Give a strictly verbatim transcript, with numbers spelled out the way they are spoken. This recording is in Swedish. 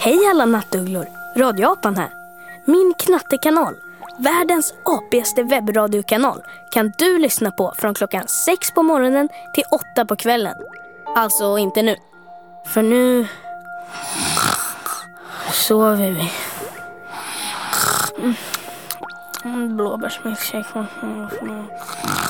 Hej alla nattugglor, Radioapan här. Min knattekanal, världens apigaste webbradiokanal, kan du lyssna på från klockan sex på morgonen till åtta på kvällen. Alltså inte nu, för nu sover vi. Mm. Blåbärsmilkshake.